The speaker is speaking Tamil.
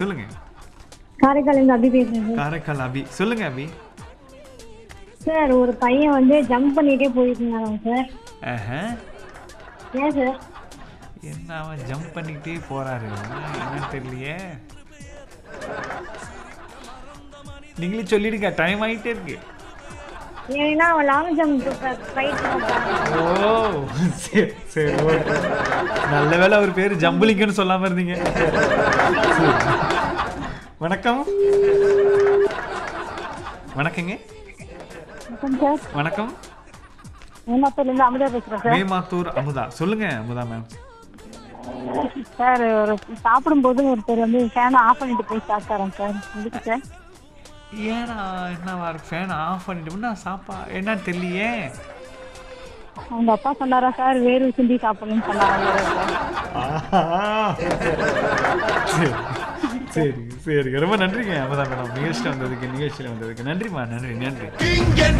சொல்லுங்க. காரைக்கால் அபி பேசுறேன் சார். காரைக்கால் அபி. சொல்லுங்க அபி. சார் ஒரு பையன் வந்து ஜம்ப் பண்ணிட்டே போயிட்டு இருந்தாங்க சார். ஆஹா. ஏன் சார்? என்ன அவன் ஜம்ப் பண்ணிக்கிட்டே போறாரு, என்னன்னு தெரியலையே. நீங்களே சொல்லிடுங்க, டைம் ஆகிட்டே இருக்கு. ஏன்னா அவன் லாங் ஜம்ப் ஃபைட் பண்றாங்க. ஓ சரி சரி ஓகே. நல்ல வேளை அவர் பேர் ஜம்புலிங்கன்னு சொல்லாம இருந்தீங்க. சரி. வணக்கம். வணக்கங்க. சார் வணக்கம். மேமாத்தூர்லேருந்து அமுதா பேசுகிறேன் சார். மேமாத்தூர் அமுதா. சொல்லுங்க அமுதா மேம். சார் ஒரு சாப்பிடும்போது ஒருத்தர் வந்து ஃபேனை ஆஃப் பண்ணிட்டு போய் சாப்பிட்டாராம் சார். எதுக்கு சார்? ஏன்னா என்னவா இருக்கு, ஃபேன் ஆஃப் பண்ணிட்டோம்னா என்னன்னு தெரியலையே. அவங்க அப்பா சொன்னாரா சார், வேறு சிந்தி சாப்பிடணும்னு சொன்னாரா சார். சரி சரி சரி ரொம்ப நன்றிங்க அமுதா மேடம், நிகழ்ச்சியில் வந்ததுக்கு நன்றிம்மா, நன்றி நன்றி.